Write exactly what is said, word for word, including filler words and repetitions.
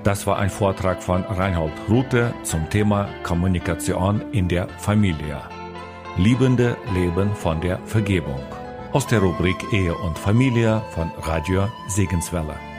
Das war ein Vortrag von Reinhold Ruthe zum Thema Kommunikation in der Familie. Liebende leben von der Vergebung. Aus der Rubrik Ehe und Familie von Radio Segenswelle.